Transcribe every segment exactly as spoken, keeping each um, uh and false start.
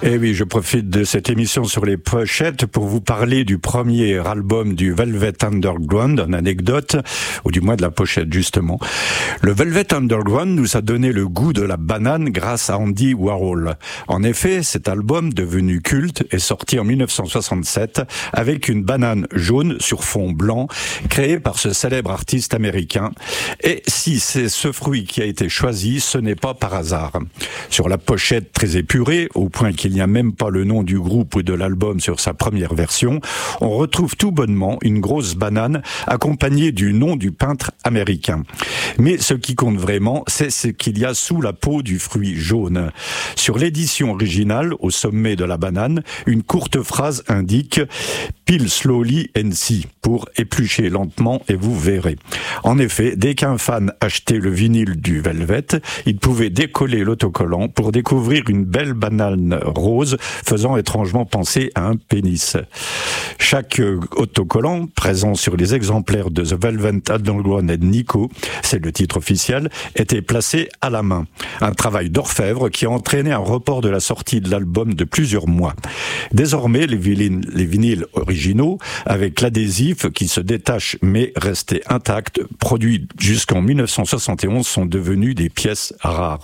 Eh oui, je profite de cette émission sur les pochettes pour vous parler du premier album du Velvet Underground, une anecdote, ou du moins de la pochette justement. Le Velvet Underground nous a donné le goût de la banane grâce à Andy Warhol. En effet, cet album, devenu culte, est sorti en mille neuf cent soixante-sept avec une banane jaune sur fond blanc, créée par ce célèbre artiste américain. Et si c'est ce fruit qui a été choisi, ce n'est pas par hasard. Sur la pochette très épurée, au point qu'il n'y a même pas le nom du groupe ou de l'album sur sa première version, on retrouve tout bonnement une grosse banane accompagnée du nom du peintre américain. Mais ce qui compte vraiment, c'est ce qu'il y a sous la peau du fruit jaune. Sur l'édition originale, au sommet de la banane, une courte phrase indique « Peel slowly and see » pour éplucher lentement et vous verrez. En effet, dès qu'un fan achetait le vinyle du Velvet, il pouvait décoller l'autocollant pour découvrir une belle banane rose faisant étrangement penser à un pénis. Chaque autocollant présent sur les exemplaires de The Velvet Underground et Nico, c'est le titre officiel, était placé à la main. Un travail d'orfèvre qui a entraîné un report de la sortie de l'album de plusieurs mois. Désormais, les vinyles, les vinyles originaux, avec l'adhésif qui se détache mais restait intact, produits jusqu'en mille neuf cent soixante et onze, sont devenus des pièces rares.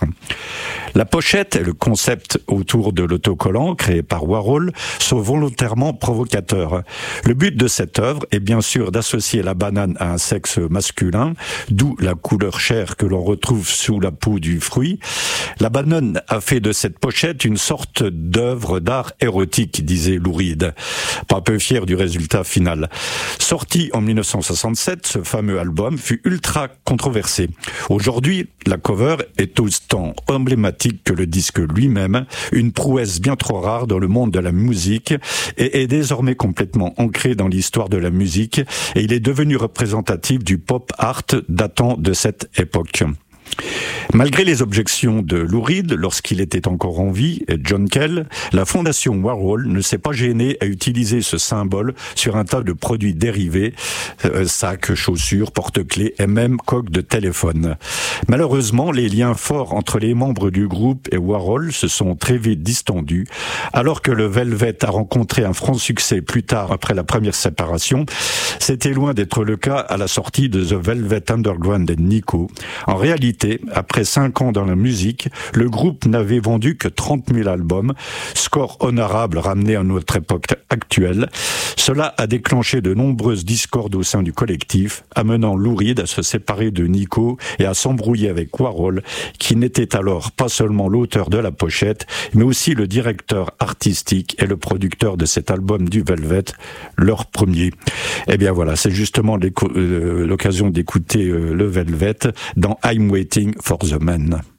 La pochette et le concept autour de l'autocollant créé par Warhol sont volontairement provocateurs. Le but de cette œuvre est bien sûr d'associer la banane à un sexe masculin, d'où la couleur chair que l'on retrouve sous la peau du fruit. La banane a fait de cette pochette une sorte d'œuvre d'art érotique, disait Lou Reed, pas peu fier du résultat final. Sorti en mille neuf cent soixante-sept, ce fameux album fut ultra controversé. Aujourd'hui, la cover est autant emblématique que le disque lui-même, une prouesse bien trop rare dans le monde de la musique et est désormais complètement ancré dans l'histoire de la musique et il est devenu représentatif du pop art datant de cette époque. Malgré les objections de Lou Reed lorsqu'il était encore en vie et John Cale, la fondation Warhol ne s'est pas gênée à utiliser ce symbole sur un tas de produits dérivés, euh, sacs, chaussures, porte-clés et même coques de téléphone. Malheureusement, les liens forts entre les membres du groupe et Warhol se sont très vite distendus, alors que le Velvet a rencontré un franc succès plus tard après la première séparation. C'était loin d'être le cas à la sortie de The Velvet Underground et Nico. En réalité, après cinq ans dans la musique, le groupe n'avait vendu que trente mille albums, score honorable ramené à notre époque actuelle. Cela a déclenché de nombreuses discordes au sein du collectif, amenant Lou Reed à se séparer de Nico et à s'embrouiller avec Warhol, qui n'était alors pas seulement l'auteur de la pochette, mais aussi le directeur artistique et le producteur de cet album du Velvet, leur premier. Eh bien voilà, c'est justement l'occasion d'écouter le Velvet dans I'm Waiting for the Man.